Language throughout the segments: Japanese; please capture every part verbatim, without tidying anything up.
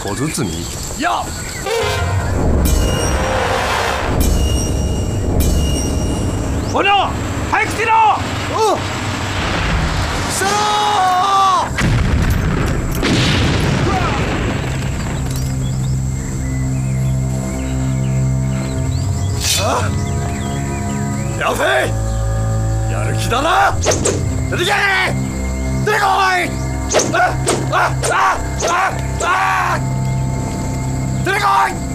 小包や小野早く来てろ。 おうしゃあヤフェイやる気だな。出てけ出てこい。あああああ出てこ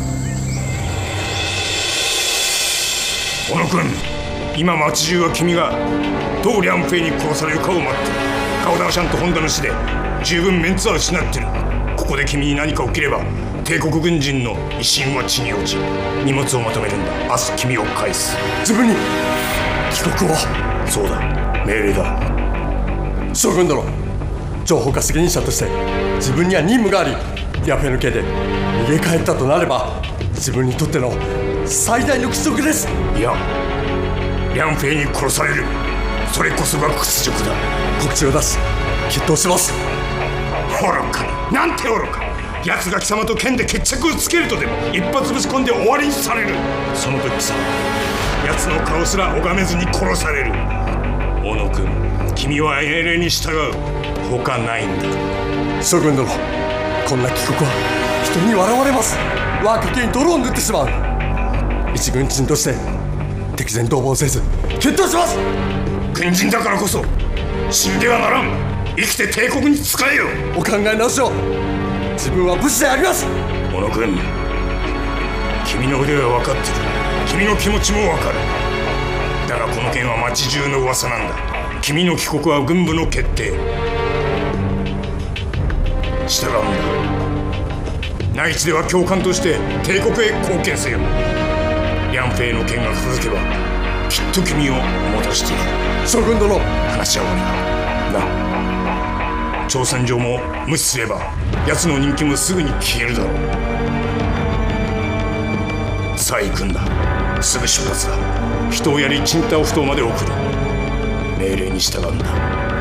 小野君、今町中は君がどうリャンフェイに殺されるかを待ってる。カオダーシャンとホンダの死で十分メンツは失ってる。ここで君に何か起きれば帝国軍人の威信は地に落ち、荷物をまとめるんだ。明日君を返す。 自分に帰国を。 そうだ、命令だ。 将軍殿、情報化責任者として自分には任務があり、ヤフェの家で逃げ帰ったとなれば自分にとっての最大の屈辱です。 いや、リャンフェイに殺される、それこそが屈辱だ。 告知を出し決闘します。 愚かなんて愚か。奴が貴様と剣で決着をつけるとでも一発ぶち込んで終わりにされる。その時貴様、奴の顔すら拝めずに殺される。小野君、君は命令に従うほかないんだ。 将軍殿、こんな帰国は人に笑われます。我が家に泥を塗ってしまう。一軍人として敵前逃亡せず決闘します。 軍人だからこそ死んではならん。生きて帝国に仕えよ。 お考え直しを。自分は武士であります。 小野君、君の腕は分かってる。君の気持ちも分かる。だがこの件は町中の噂なんだ。君の帰国は軍部の決定。従うんだ。内地では教官として帝国へ貢献せよ。リャンフェイの件が続けばきっと君を戻してやる。 将軍殿、 話は終わりだな。挑戦状も無視すれば奴の人気もすぐに消えるだろう。さあ行くんだ。すぐ出発だ。人をやりチンタオフ島まで送る。命令に従うんだ。